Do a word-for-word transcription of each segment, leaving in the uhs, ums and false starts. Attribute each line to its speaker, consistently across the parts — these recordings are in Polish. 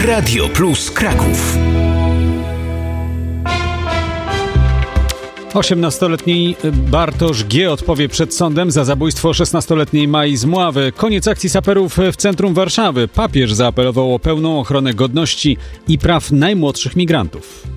Speaker 1: Radio Plus Kraków.
Speaker 2: osiemnastoletni Bartosz G. odpowie przed sądem za zabójstwo szesnastoletniej Mai z Mławy. Koniec akcji saperów w centrum Warszawy. Papież zaapelował o pełną ochronę godności i praw najmłodszych migrantów.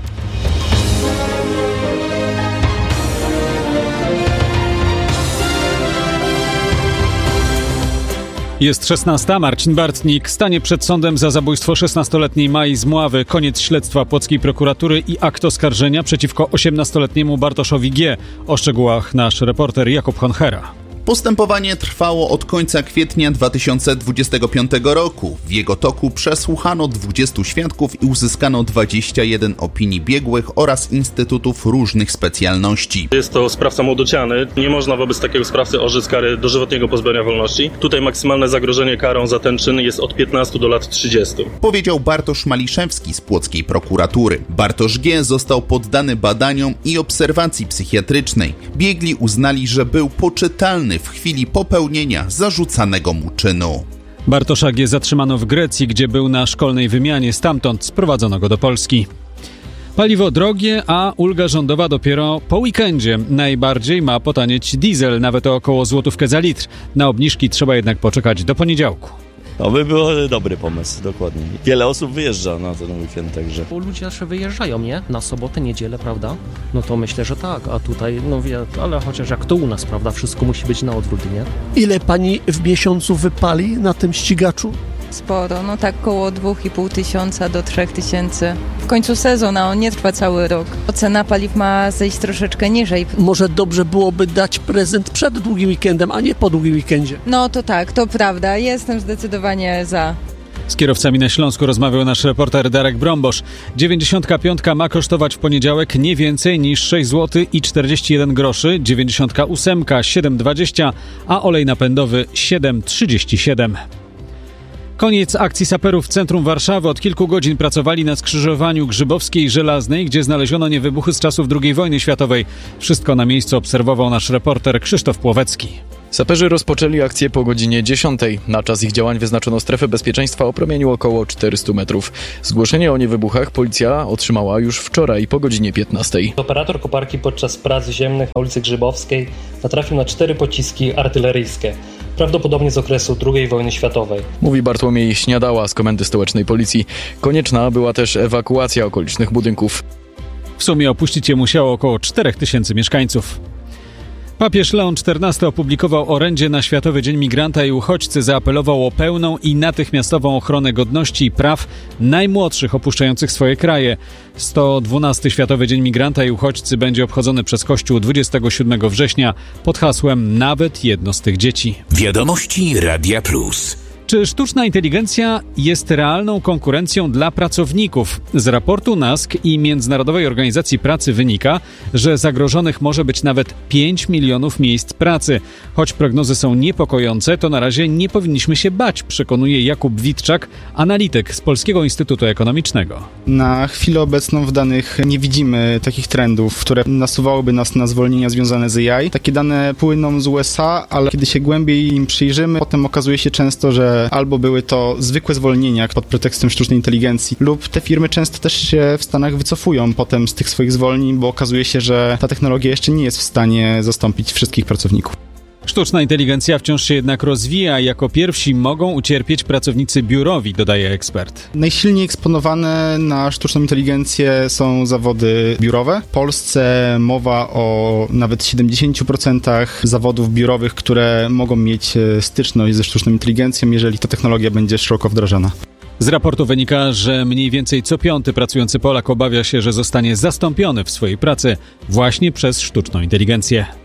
Speaker 2: Jest szesnasta. Marcin Bartnik stanie przed sądem za zabójstwo szesnastoletniej Mai z Mławy. Koniec śledztwa płockiej prokuratury i akt oskarżenia przeciwko osiemnastoletniemu Bartoszowi G. O szczegółach nasz reporter Jakub Honchera.
Speaker 3: Postępowanie trwało od końca kwietnia dwa tysiące dwudziestego piątego roku. W jego toku przesłuchano dwudziestu świadków i uzyskano dwadzieścia jeden opinii biegłych oraz instytutów różnych specjalności.
Speaker 4: Jest to sprawca młodociany. Nie można wobec takiego sprawcy orzec kary dożywotniego pozbawienia wolności. Tutaj maksymalne zagrożenie karą za ten czyn jest od piętnastu do lat trzydziestu.
Speaker 3: Powiedział Bartosz Maliszewski z płockiej prokuratury. Bartosz G. został poddany badaniom i obserwacji psychiatrycznej. Biegli uznali, że był poczytalny w chwili popełnienia zarzucanego mu czynu.
Speaker 2: Bartosza G. zatrzymano w Grecji, gdzie był na szkolnej wymianie. Stamtąd sprowadzono go do Polski. Paliwo drogie, a ulga rządowa dopiero po weekendzie. Najbardziej ma potanieć diesel, nawet o około złotówkę za litr. Na obniżki trzeba jednak poczekać do poniedziałku.
Speaker 5: To by był dobry pomysł, dokładnie. Wiele osób wyjeżdża na ten weekend, także...
Speaker 6: Bo ludzie zawsze wyjeżdżają, nie? Na sobotę, niedzielę, prawda? No to myślę, że tak, a tutaj, no wie, ale chociaż jak to u nas, prawda? Wszystko musi być na odwrót, nie?
Speaker 7: Ile pani w miesiącu wypali na tym ścigaczu?
Speaker 8: Sporo, no tak koło dwa i pół tysiąca do trzech tysięcy. W końcu sezon, a on nie trwa cały rok. Cena paliw ma zejść troszeczkę niżej.
Speaker 7: Może dobrze byłoby dać prezent przed długim weekendem, a nie po długim weekendzie.
Speaker 8: No to tak, to prawda. Jestem zdecydowanie za.
Speaker 2: Z kierowcami na Śląsku rozmawiał nasz reporter Darek Brombosz. dziewięćdziesiątka piątka ma kosztować w poniedziałek nie więcej niż sześć złotych trzydzieści jeden groszy, dziewięćdziesiątka ósemka siedem dwadzieścia, a olej napędowy siedem trzydzieści siedem. Koniec akcji saperów w centrum Warszawy. Od kilku godzin pracowali na skrzyżowaniu Grzybowskiej i Żelaznej, gdzie znaleziono niewybuchy z czasów drugiej wojny światowej. Wszystko na miejscu obserwował nasz reporter Krzysztof Płowecki.
Speaker 9: Saperzy rozpoczęli akcję po godzinie dziesiątej. Na czas ich działań wyznaczono strefę bezpieczeństwa o promieniu około czterysta metrów. Zgłoszenie o niewybuchach policja otrzymała już wczoraj po godzinie piętnastej.
Speaker 10: Operator koparki podczas prac ziemnych na ulicy Grzybowskiej natrafił na cztery pociski artyleryjskie, prawdopodobnie z okresu drugiej wojny światowej.
Speaker 9: Mówi Bartłomiej Śniadała z Komendy Stołecznej Policji. Konieczna była też ewakuacja okolicznych budynków.
Speaker 2: W sumie opuścić je musiało około czterech tysięcy mieszkańców. Papież Leon czternasty opublikował orędzie na Światowy Dzień Migranta i Uchodźcy. Zaapelował o pełną i natychmiastową ochronę godności i praw najmłodszych opuszczających swoje kraje. sto dwunasty Światowy Dzień Migranta i Uchodźcy będzie obchodzony przez Kościół dwudziestego siódmego września pod hasłem Nawet jedno z tych dzieci.
Speaker 1: Wiadomości Radia Plus.
Speaker 2: Czy sztuczna inteligencja jest realną konkurencją dla pracowników? Z raportu N A S K i Międzynarodowej Organizacji Pracy wynika, że zagrożonych może być nawet pięć milionów miejsc pracy. Choć prognozy są niepokojące, to na razie nie powinniśmy się bać, przekonuje Jakub Witczak, analityk z Polskiego Instytutu Ekonomicznego.
Speaker 11: Na chwilę obecną w danych nie widzimy takich trendów, które nasuwałyby nas na zwolnienia związane z A I. Takie dane płyną z U S A, ale kiedy się głębiej im przyjrzymy, potem okazuje się często, że albo były to zwykłe zwolnienia pod pretekstem sztucznej inteligencji, lub te firmy często też się w Stanach wycofują potem z tych swoich zwolnień, bo okazuje się, że ta technologia jeszcze nie jest w stanie zastąpić wszystkich pracowników.
Speaker 2: Sztuczna inteligencja wciąż się jednak rozwija. Jako pierwsi mogą ucierpieć pracownicy biurowi, dodaje ekspert.
Speaker 11: Najsilniej eksponowane na sztuczną inteligencję są zawody biurowe. W Polsce mowa o nawet siedemdziesiąt procent zawodów biurowych, które mogą mieć styczność ze sztuczną inteligencją, jeżeli ta technologia będzie szeroko wdrażana.
Speaker 2: Z raportu wynika, że mniej więcej co piąty pracujący Polak obawia się, że zostanie zastąpiony w swojej pracy właśnie przez sztuczną inteligencję.